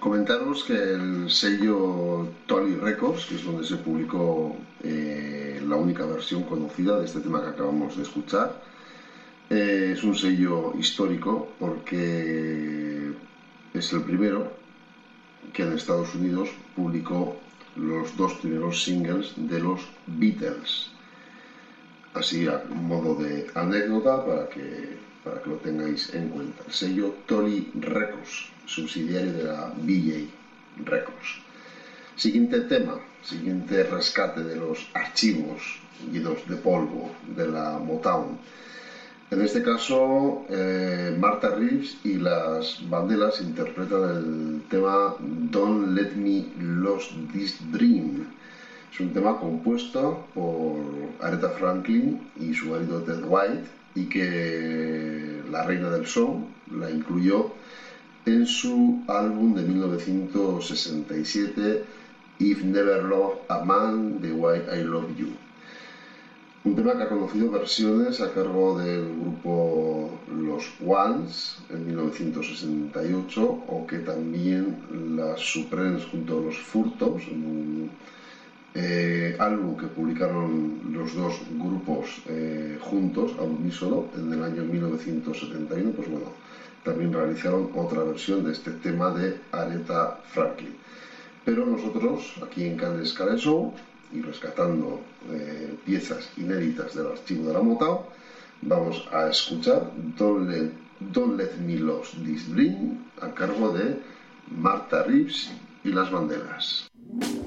Comentaros que el sello Tolly Records, que es donde se publicó la única versión conocida de este tema que acabamos de escuchar, es un sello histórico porque es el primero que en Estados Unidos publicó los dos primeros singles de los Beatles. Así, a modo de anécdota, para que lo tengáis en cuenta. El sello Tolly Records, subsidiario de la BJ Records. Siguiente tema, siguiente rescate de los archivos llenos de polvo de la Motown. En este caso, Martha Reeves y las Vandellas interpretan el tema Don't Let Me Lose This Dream. Es un tema compuesto por Aretha Franklin y su marido Ted White, y que la reina del soul la incluyó en su álbum de 1967 If Never Loved a Man the Way I Love You. Un tema que ha conocido versiones a cargo del grupo Los Ones en 1968, o que también las Supremes junto a los Furtos, en un álbum que publicaron los dos grupos juntos al unísono en el año 1971. Pues bueno, también realizaron otra versión de este tema de Aretha Franklin. Pero nosotros, aquí en Canles Show, y rescatando piezas inéditas del archivo de la Motown, vamos a escuchar Don't Let Me Lose This Dream a cargo de Martha Reeves y las Vandellas.